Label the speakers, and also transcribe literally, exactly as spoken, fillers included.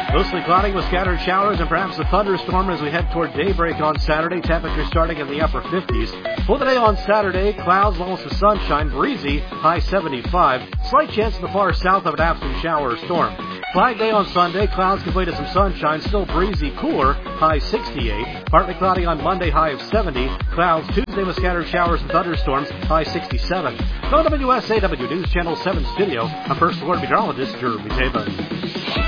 Speaker 1: Mostly cloudy with scattered showers and perhaps a thunderstorm as we head toward daybreak on Saturday. Temperature starting in the upper fifties. For the day on Saturday, clouds along with the sunshine, breezy, high seventy-five. Slight chance in the far south of an afternoon shower or storm. Flag Day on Sunday, clouds give way to some sunshine, still breezy, cooler, high sixty-eight. Partly cloudy on Monday, high of seventy. Clouds Tuesday with scattered showers and thunderstorms, high sixty-seven. From W S A W News Channel seven Studio, I'm First Alert Meteorologist Jeremy Taven.